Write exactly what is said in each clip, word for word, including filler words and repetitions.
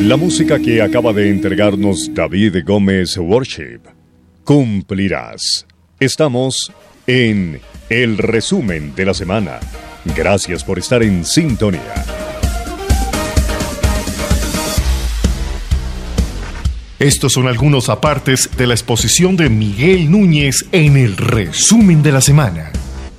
La música que acaba de entregarnos David Gómez Worship, Cumplirás. Estamos en el resumen de la semana. Gracias por estar en sintonía. Estos son algunos apartes de la exposición de Miguel Núñez en el resumen de la semana.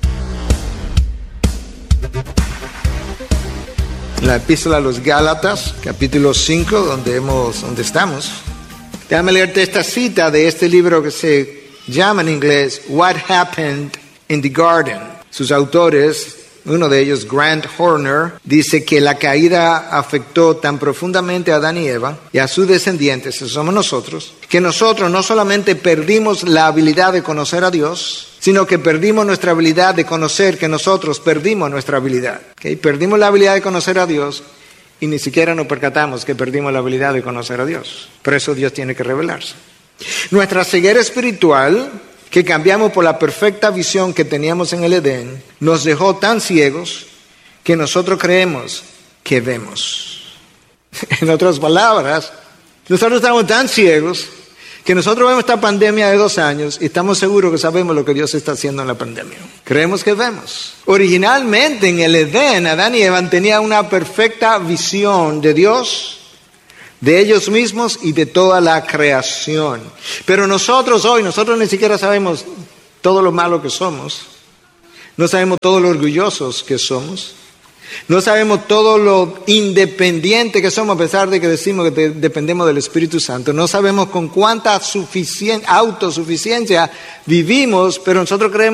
La epístola a los Gálatas, capítulo cinco, donde, hemos, donde estamos. Déjame leerte esta cita de este libro que se llama en inglés What Happened in the Garden. Sus autores, uno de ellos, Grant Horner, dice que la caída afectó tan profundamente a Adán y Eva y a sus descendientes, que somos nosotros, que nosotros no solamente perdimos la habilidad de conocer a Dios, sino que perdimos nuestra habilidad de conocer que nosotros perdimos nuestra habilidad. ¿Okay? Perdimos la habilidad de conocer a Dios y ni siquiera nos percatamos que perdimos la habilidad de conocer a Dios. Por eso Dios tiene que revelarse. Nuestra ceguera espiritual, que cambiamos por la perfecta visión que teníamos en el Edén, nos dejó tan ciegos que nosotros creemos que vemos. En otras palabras, nosotros estamos tan ciegos que nosotros vemos esta pandemia de dos años y estamos seguros que sabemos lo que Dios está haciendo en la pandemia. Creemos que vemos. Originalmente en el Edén, Adán y Eva tenían una perfecta visión de Dios, de ellos mismos y de toda la creación. Pero nosotros hoy, nosotros ni siquiera sabemos todo lo malo que somos. No sabemos todo lo orgullosos que somos. No sabemos todo lo independiente que somos, a pesar de que decimos que dependemos del Espíritu Santo. No sabemos con cuánta suficien- autosuficiencia vivimos, pero nosotros creemos